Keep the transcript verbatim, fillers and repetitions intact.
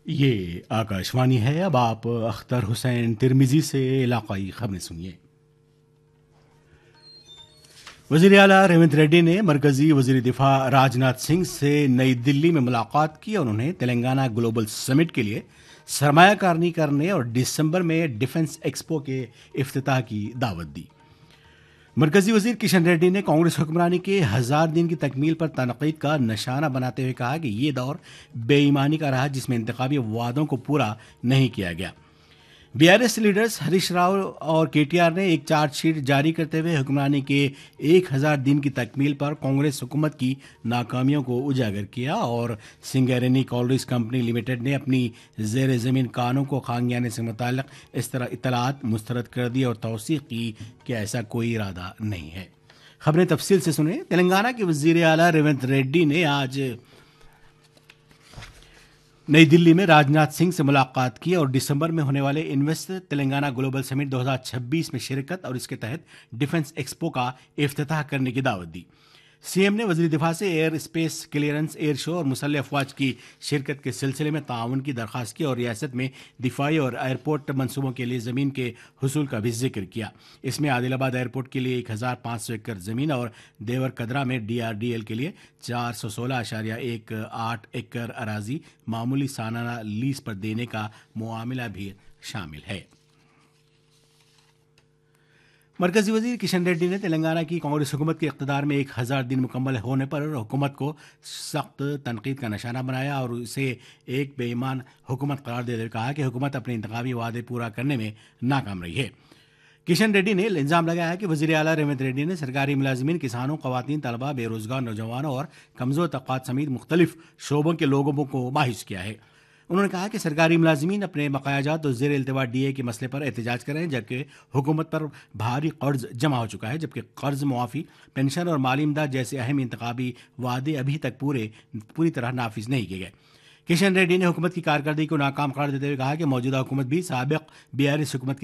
یہ آکاشوانی ہے. اب آپ اختر حسین ترمیزی سے علاقائی خبریں سنیے. وزیر اعلیٰ ریونت ریڈی نے مرکزی وزیر دفاع راج ناتھ سنگھ سے نئی دلی میں ملاقات کی اور انہیں تلنگانہ گلوبل سمٹ کے لیے سرمایہ کاری کرنے اور دسمبر میں ڈیفنس ایکسپو کے افتتاح کی دعوت دی. مرکزی وزیر کشن ریڈی نے کانگریس حکمرانی کے ہزار دن کی تکمیل پر تنقید کا نشانہ بناتے ہوئے کہا کہ یہ دور بے ایمانی کا رہا جس میں انتخابی وعدوں کو پورا نہیں کیا گیا. Be R S leaders Harish Rao اور کے ٹی آر نے ایک چارج شیٹ جاری کرتے ہوئے حکمرانی کے ایک ہزار دن کی تکمیل پر کانگریس حکومت کی ناکامیوں کو اجاگر کیا اور سنگیرینی کالریز کمپنی لمیٹڈ نے اپنی زیر زمین کانوں کو خانگیانے سے متعلق اس طرح اطلاعات مسترد کر دی اور توثیق کی کہ ایسا کوئی ارادہ نہیں ہے. خبریں تفصیل سے سنیں. تلنگانہ کے وزیر اعلیٰ ریونت ریڈی نے آج نئی دلی میں راج ناتھ سنگھ سے ملاقات کی اور دسمبر میں ہونے والے انویسٹ تلنگانہ گلوبل سمٹ دو ہزار چھبیس میں شرکت اور اس کے تحت ڈیفنس ایکسپو کا افتتاح کرنے کی دعوت دی. سی ایم نے وزیر دفاع سے ایئر اسپیس کلیئرنس ایئر شو اور مسلح افواج کی شرکت کے سلسلے میں تعاون کی درخواست کی اور ریاست میں دفاعی اور ایئرپورٹ منصوبوں کے لیے زمین کے حصول کا بھی ذکر کیا. اس میں عادل آباد ایئرپورٹ کے لیے ایک ہزار پانچ سو ایکڑ زمین اور دیور کدرا میں ڈی آر ڈی ایل کے لیے چار سو سولہ اشاریہ ایک آٹھ ایکڑ اراضی معمولی سالانہ لیز پر دینے کا معاملہ بھی شامل ہے. مرکزی وزیر کشن ریڈی نے تلنگانہ کی کانگریس حکومت کے اقتدار میں ایک ہزار دن مکمل ہونے پر حکومت کو سخت تنقید کا نشانہ بنایا اور اسے ایک بے ایمان حکومت قرار دیتے ہوئے کہا کہ حکومت اپنے انتخابی وعدے پورا کرنے میں ناکام رہی ہے. کشن ریڈی نے الزام لگایا کہ وزیر اعلیٰ ریونت ریڈی نے سرکاری ملازمین، کسانوں، خواتین، طلباء، بے روزگار نوجوانوں اور کمزور طبقات سمیت مختلف شعبوں کے لوگوں کو مایوس کیا ہے. انہوں نے کہا کہ سرکاری ملازمین اپنے بقایا جات اور زیر التوا ڈی اے کے مسئلے پر احتجاج کریں جبکہ حکومت پر بھاری قرض جمع ہو چکا ہے، جبکہ قرض معافی، پنشن اور مالی امداد جیسے اہم انتخابی وعدے ابھی تک پورے پوری طرح نافذ نہیں کیے گئے. کشن ریڈی نے حکومت کی کارکردگی کو ناکام قرار دیتے ہوئے کہا کہ موجودہ حکومت بھی سابق بی آر ایس حکومت